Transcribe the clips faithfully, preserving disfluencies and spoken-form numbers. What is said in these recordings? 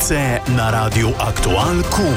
Novice na Radiu Aktual Kum.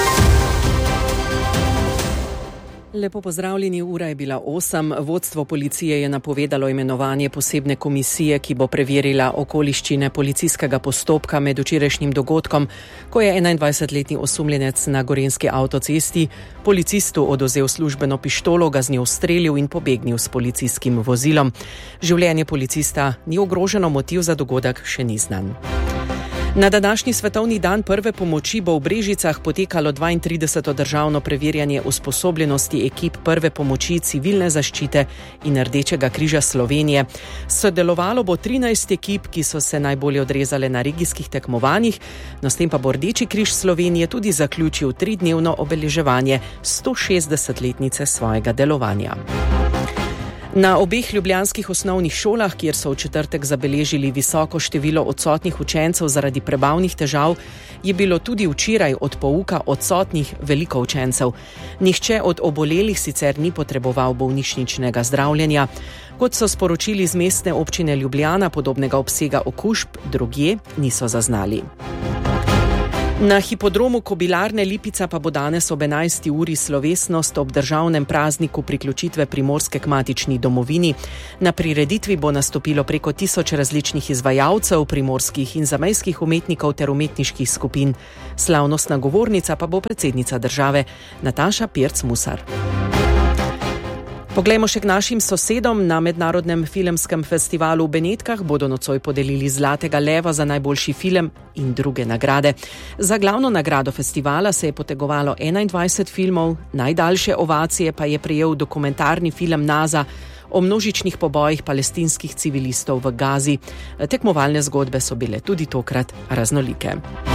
Lepo pozdravljeni, ura je bila osem. Vodstvo policije je napovedalo imenovanje posebne komisije, ki bo preverila okoliščine policijskega postopka med včerajšnjim dogodkom, ko je enaindvajsetletni osumljenec na gorenjski avtocesti policistu odvzel službeno pištolo, ga z njo ustrelil in pobegnil s policijskim vozilom. Življenje policista ni ogroženo, motiv za dogodek še ni znan. Na današnji svetovni dan prve pomoči bo v Brežicah potekalo dvaintrideseto državno preverjanje usposobljenosti ekip prve pomoči, civilne zaščite in Rdečega križa Slovenije. Sodelovalo bo trinajst ekip, ki so se najbolje odrezale na regijskih tekmovanjih, no s tem pa bo Rdeči križ Slovenije tudi zaključil tridnevno obeleževanje stošestdesetletnice svojega delovanja. Na obeh ljubljanskih osnovnih šolah, kjer so v četrtek zabeležili visoko število odsotnih učencev zaradi prebavnih težav, je bilo tudi včeraj od pouka odsotnih veliko učencev. Nihče od obolelih sicer ni potreboval bolnišničnega zdravljenja. Kot so sporočili z mestne občine Ljubljana, podobnega obsega okužb drugje niso zaznali. Na hipodromu Kobilarne Lipica pa bo danes ob enajsti uri slovesnost ob državnem prazniku priključitve Primorske k matični domovini. Na prireditvi bo nastopilo preko tisoč različnih izvajalcev, primorskih in zamejskih umetnikov ter umetniških skupin. Slavnostna govornica pa bo predsednica države Nataša Pirc Musar. Poglejmo še k našim sosedom. Na mednarodnem filmskem festivalu v Benetkah bodo nocoj podelili Zlatega leva za najboljši film in druge nagrade. Za glavno nagrado festivala se je potegovalo enaindvajset filmov, najdaljše ovacije pa je prejel dokumentarni film Naza o množičnih pobojih palestinskih civilistov v Gazi. Tekmovalne zgodbe so bile tudi tokrat raznolike.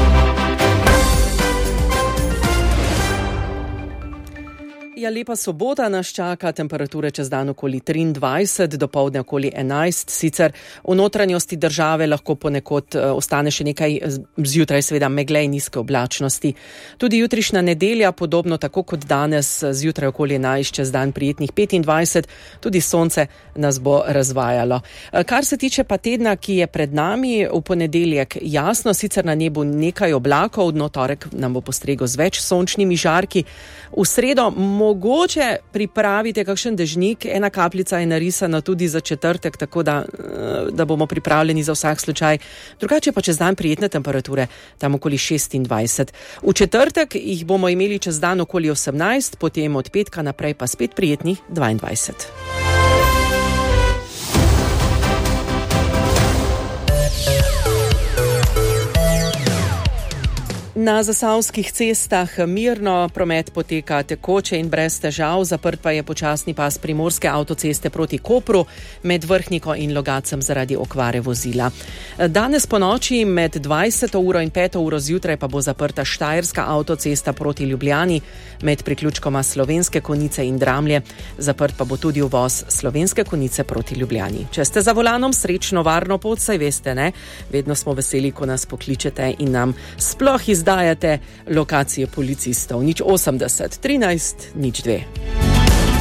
Ja, lepa sobota nas čaka, temperature čez dan okoli triindvajset, dopoldne okoli enajst, sicer v notranjosti države lahko ponekod ostane še nekaj zjutraj seveda megle in nizke oblačnosti. Tudi jutrišnja nedelja, podobno tako kot danes, zjutraj okoli enajst, čez dan prijetnih petindvajset, tudi sonce nas bo razvajalo. Kar se tiče pa tedna, ki je pred nami, v ponedeljek jasno, sicer na nebu nekaj oblakov, no torek nam bo postregel z več sončnimi žarki. V sredo mogoče pripravite kakšen dežnik, ena kapljica je narisana tudi za četrtek, tako da, da bomo pripravljeni za vsak slučaj. Drugače pa čez dan prijetne temperature, tam okoli šestindvajset. V četrtek jih bomo imeli čez dan okoli osemnajst, potem od petka naprej pa spet prijetnih dvaindvajset. Na zasavskih cestah mirno, promet poteka tekoče in brez težav, zaprt pa je počasni pas primorske avtoceste proti Kopru med Vrhniko in Logacem zaradi okvare vozila. Danes po noči med dvajseto uro in peto uro zjutraj pa bo zaprta Štajerska avtocesta proti Ljubljani med priključkoma Slovenske Konjice in Dramlje. Zaprt pa bo tudi uvoz Slovenske Konjice proti Ljubljani. Če ste za volanom, srečno, varno pot, saj veste, ne? Vedno smo veseli, ko nas pokličete in nam sploh izdajate lokacije policistov. Nič osemdeset, trinajst, nič dve.